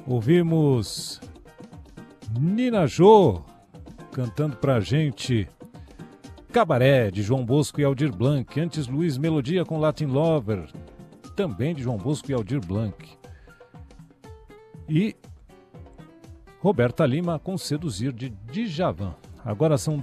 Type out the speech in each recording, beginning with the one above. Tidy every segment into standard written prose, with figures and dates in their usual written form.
Ouvimos Nina Jô cantando pra gente Cabaré, de João Bosco e Aldir Blanc. Antes, Luiz Melodia com Latin Lover, também de João Bosco e Aldir Blanc. E Roberta Lima com Seduzir, de Djavan. Agora são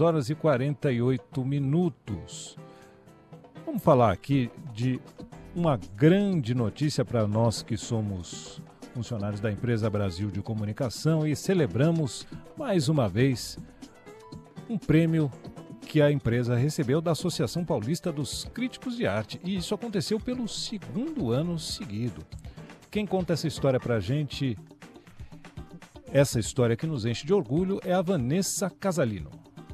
2h48. Vamos falar aqui de uma grande notícia para nós que somos funcionários da Empresa Brasil de Comunicação e celebramos mais uma vez um prêmio que a empresa recebeu da Associação Paulista dos Críticos de Arte, e isso aconteceu pelo 2º ano seguido. Quem conta essa história pra gente, essa história que nos enche de orgulho, é a Vanessa Casalino.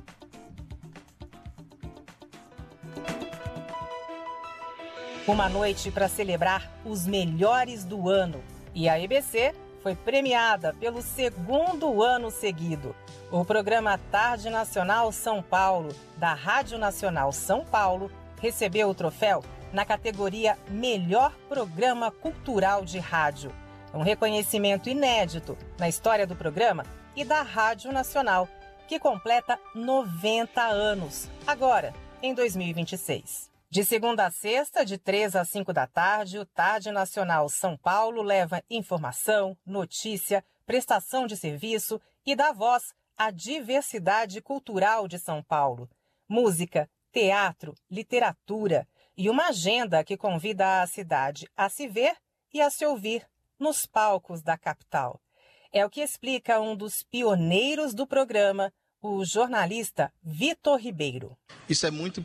Uma noite para celebrar os melhores do ano, e a EBC foi premiada pelo 2º ano seguido. O programa Tarde Nacional São Paulo, da Rádio Nacional São Paulo, recebeu o troféu na categoria Melhor Programa Cultural de Rádio. Um reconhecimento inédito na história do programa e da Rádio Nacional, que completa 90 anos, agora, em 2026. De segunda a sexta, de 3 às 5 da tarde, o Tarde Nacional São Paulo leva informação, notícia, prestação de serviço e dá voz à diversidade cultural de São Paulo. Música, teatro, literatura e uma agenda que convida a cidade a se ver e a se ouvir nos palcos da capital. É o que explica um dos pioneiros do programa, o jornalista Vitor Ribeiro. Isso é muito